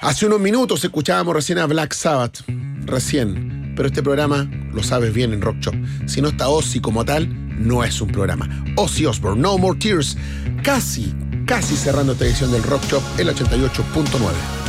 Hace unos minutos escuchábamos recién a Black Sabbath. Recién. Pero este programa, lo sabes bien en Rock Shop. Si no está Ozzy como tal, no es un programa. Ozzy Osbourne, No More Tears. Casi cerrando esta edición del Rock Shop, el 88.9.